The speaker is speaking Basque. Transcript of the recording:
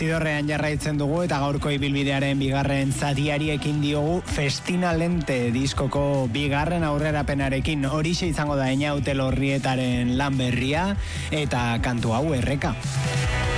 Zidorrean jarraitzen dugu eta gaurko ibilbidearen bigarren zatiari ekin diogu Festina Lente diskoko bigarren aurrerapenarekin. Horixe izango da Eñaute Lorrietaren lan berria eta kantu hau Erreka.